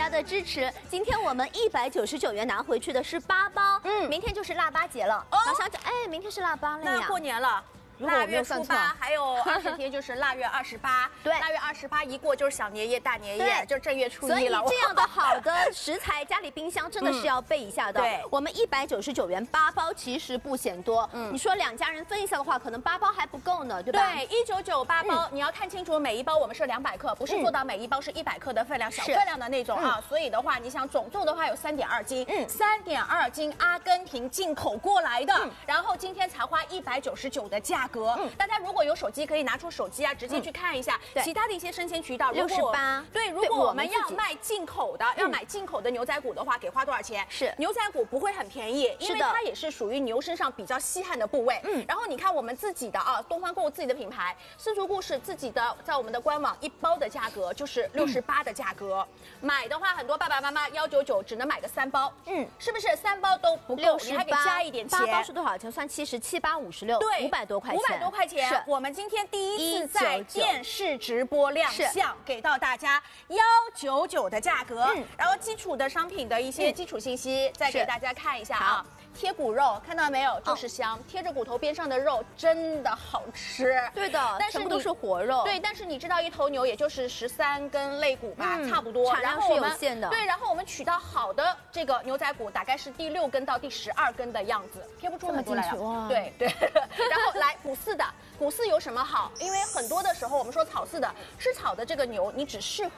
家的支持。今天我们199元拿回去的是8包，明天就是腊八节了。马上就明天是腊八了呀， 那过年了。 腊月初8，还有20天就是腊月28。 对， 腊月28一过就是小年夜、大年夜，就正月初1了。 所以这样的好的食材，家里冰箱真的是要备一下的。 对， 我们199元8包其实不嫌多。你说2家人分一下的话，可能8包还不够呢，对吧？ 对，199 8包，你要看清楚，每一包我们是200克，不是做到每一包是100克的分量，小分量的那种啊。所以的话，你想总重的话有3.2斤，3.2斤阿根廷进口过来的，然后今天才花199的价格。大家如果有手机，可以拿出手机啊，直接去看一下其他的一些生鲜渠道。 68。 对，如果我们要卖进口的，要买进口的牛仔骨的话，给花多少钱？ 是牛仔骨不会很便宜，因为它也是属于牛身上比较稀罕的部位。然后你看我们自己的啊，东方购物自己的品牌丝竹故事自己的，在我们的官网1包的价格就是68的价格。买的话，很多爸爸妈妈199只能买个3包，是不是3包都不够？你还给加一点钱。 8包是多少钱？算77、8、56，对，500多块钱。 500多块钱。是我们今天第一次在电视直播亮相，给到大家199的价格。然后基础的商品的一些基础信息，再给大家看一下啊。贴骨肉看到没有？就是香，贴着骨头边上的肉真的好吃。对的，但是全部都是活肉。 对，但是你知道一头牛也就是13根肋骨吧，差不多。 产量是有限的。 对，然后我们取到好的这个牛仔骨，大概是第6根到第12根的样子，贴不出很多来啊。对对，然后来骨饲的。骨饲有什么好？因为很多的时候我们说草饲的，吃草的这个牛，你只适